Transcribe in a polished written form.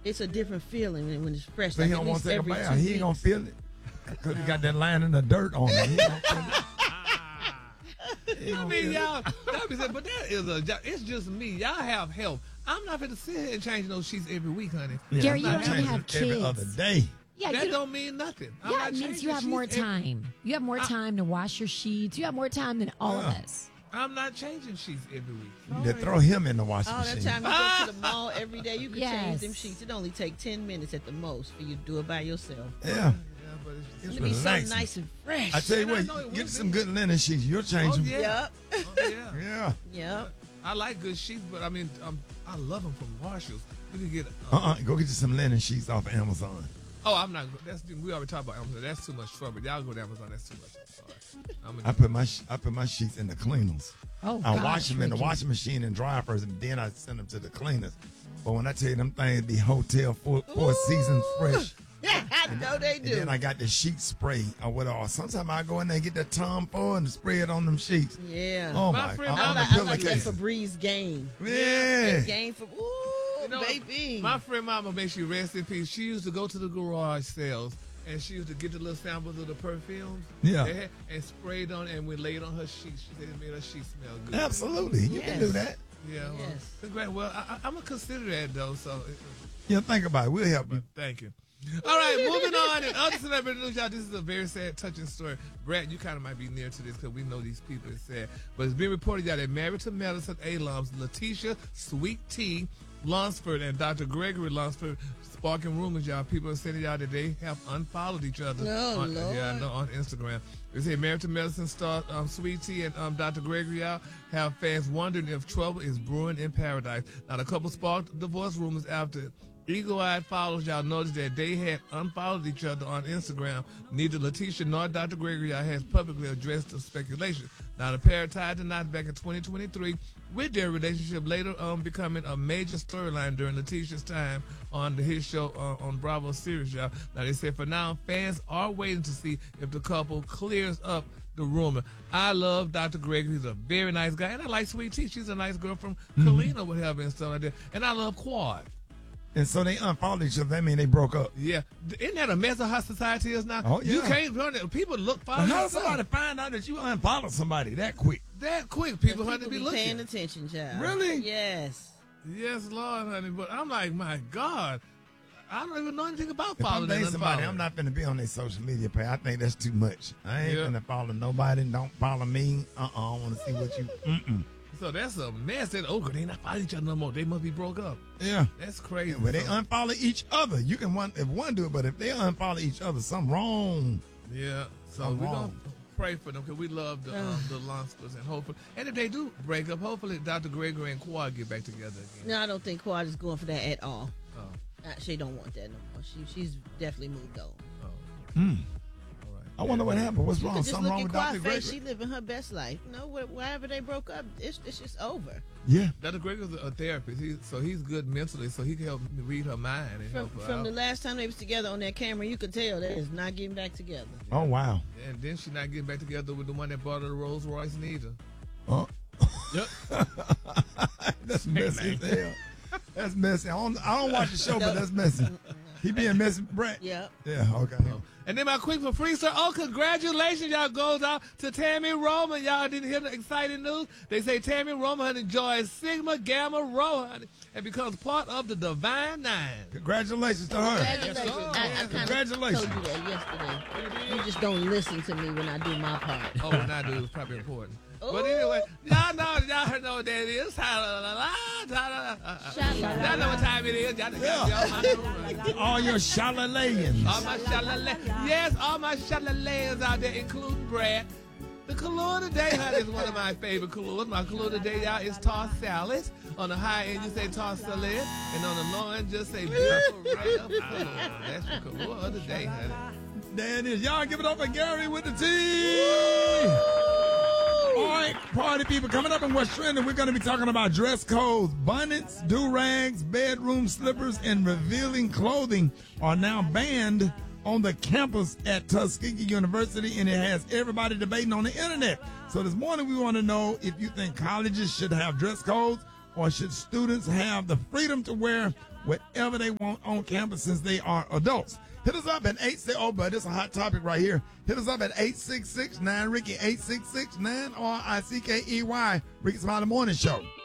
It's a different feeling when it's fresh. So like he don't want to take a bath. He ain't going to feel it. Because he got that line in the dirt on him. He don't feel it. I mean, y'all, but that is it's just me. Y'all have help. I'm not going to sit here and change those sheets every week, honey. Yeah, Gary, you don't even have kids. Every other day. Yeah, that don't mean nothing. Yeah, it means you have more time. You have more time to wash your sheets. You have more time than all of us. I'm not changing sheets every week. They throw him in the washing All machine. that time you go to the mall every day, you can change them sheets. It only take 10 minutes at the most for you to do it by yourself. Yeah. But it's be so nice and fresh. I tell you what, get some good linen sheets. You'll change them. Yep. Yeah. Yep. I like good sheets, but I mean, I love them from Marshalls. You can get Go get you some linen sheets off of Amazon. Oh, I'm not. We already talked about Amazon. That's too much trouble. Y'all go to Amazon. That's too much. I'm sorry. I put my sheets in the cleaners. Oh, I wash them in the washing machine and dry first, and then I send them to the cleaners. But when I tell you them things be Hotel Four Seasons fresh. Yeah, I know they do. And then I got the sheet spray or whatever. Sometimes I go in there and get that Tom Ford and spray it on them sheets. Yeah. Oh my God. I like that Febreze Game. Yeah. Game for baby. My friend Mama, may she rest in peace. She used to go to the garage sales and she used to get the little samples of the perfumes. Yeah. And spray it on and we laid on her sheets. She said it made her sheets smell good. Absolutely. You can do that. Yeah. Well, I'm going to consider that though. So. Yeah, think about it. We'll help you. Thank you. All right, moving on. And other celebrity news, y'all, this is a very sad, touching story. Brad, you kind of might be near to this because we know these people. It's sad. But it's been reported y'all that Married to Medicine alums Letitia Sweet Tea Lunsford and Dr. Gregory Lunsford sparking rumors, y'all. People are saying y'all that they have unfollowed each other on Instagram. They say Married to Medicine star Sweet Tea and Dr. Gregory y'all have fans wondering if trouble is brewing in paradise. Now, the couple sparked divorce rumors after eagle-eyed followers, y'all noticed that they had unfollowed each other on Instagram. Neither Letitia nor Dr. Gregory has publicly addressed the speculation. Now, the pair tied the knot back in 2023, with their relationship later becoming a major storyline during Letitia's time on his show on Bravo series, y'all. Now, they said for now, fans are waiting to see if the couple clears up the rumor. I love Dr. Gregory. He's a very nice guy. And I like Sweet Tea. She's a nice girl from Kalina, whatever, and stuff like that. And I love Quad. And so they unfollowed each other. That mean they broke up. Yeah. Isn't that a mess of how society is now? Oh, yeah. You can't run it. People look for How does somebody find out that you unfollowed somebody that quick? That quick, people honey, be looking. Paying attention, child. Really? Yes. Yes, Lord, honey. But I'm like, my God. I don't even know anything about If I'm following dating somebody, I'm not finna be on their social media page. I think that's too much. I ain't finna follow nobody. Don't follow me. I want to see what you... So that's a mess. That they not following each other no more. They must be broke up. Yeah. That's crazy. But they unfollow each other. You can if one do it, but if they unfollow each other, something wrong. Yeah. So we're going to pray for them because we love the Lunsfords and hopefully, and if they do break up, hopefully Dr. Gregory and Quad get back together again. No, I don't think Quad is going for that at all. She don't want that no more. She's definitely moved on. I wonder what happened. What's wrong? Something wrong with Dr. Gregory? She living her best life. No, wherever they broke up, it's just over. Yeah. Dr. Gregory's a therapist, so he's good mentally, so he can help read her mind and help her From out. the last time they was together on that camera, you could tell they is not getting back together. Oh, wow. And then she's not getting back together with the one that bought her the Rolls Royce neither. Yep. That's messy as hell. That's messy. I don't watch the show, but that's messy. He being messy, Brett? Yeah. Yeah, okay. And then my quick for free, sir. Oh, congratulations, y'all, goes out to Tammy Roman. Y'all didn't hear the exciting news? They say Tammy Roman enjoys Sigma Gamma Rho, honey, and becomes part of the Divine Nine. Congratulations to her. Congratulations. I Congratulations. told you that yesterday. You just don't listen to me when I do my part. Oh, when I do, it's probably important. But anyway, y'all know what that is. Y'all know what time it is. Y'all know All your shalalayans. All my shalalayans. Yes, all my shalalayans out there, including Brad. The color today, honey, is one of my favorite colors. My color today, y'all, is tossed salad. On the high end, you say tossed salad. And on the low end, just say beautiful red up color. That's the color of the day, honey. There it is. Y'all give it up for Gary with the tea. All right, party people, coming up in What's Trending, we're going to be talking about dress codes. Bonnets, do-rags, bedroom slippers, and revealing clothing are now banned on the campus at Tuskegee University, and it has everybody debating on the internet. So this morning we want to know if you think colleges should have dress codes or should students have the freedom to wear whatever they want on campus since they are adults. Hit us up at 860. Oh, but it's a hot topic right here. Hit us up at 866-9-RICKY, 866-9-RICKEY, Ricky Smiley Morning Show.